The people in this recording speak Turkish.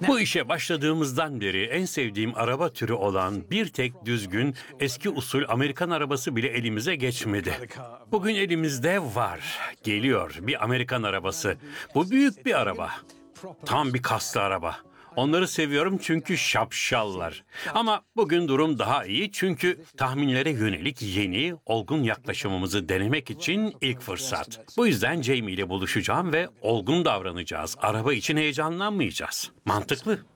Bu işe başladığımızdan beri en sevdiğim araba türü olan bir tek düzgün eski usul Amerikan arabası bile elimize geçmedi. Bugün elimizde var. Geliyor bir Amerikan arabası. Bu büyük bir araba. Tam bir kaslı araba. Onları seviyorum çünkü şapşallar. Ama bugün durum daha iyi çünkü tahminlere yönelik yeni, olgun yaklaşımımızı denemek için ilk fırsat. Bu yüzden Jamie ile buluşacağım ve olgun davranacağız. Araba için heyecanlanmayacağız. Mantıklı.